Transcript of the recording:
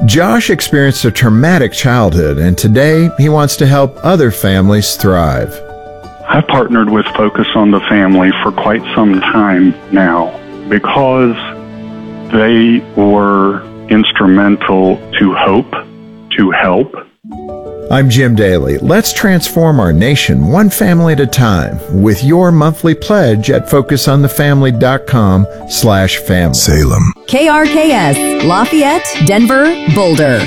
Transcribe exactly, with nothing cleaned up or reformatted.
Josh experienced a traumatic childhood, and today he wants to help other families thrive. I partnered with Focus on the Family for quite some time now because they were instrumental to hope, to help. I'm Jim Daly. Let's transform our nation one family at a time with your monthly pledge at focusonthefamily.com slash family. Salem. K R K S, Lafayette, Denver, Boulder.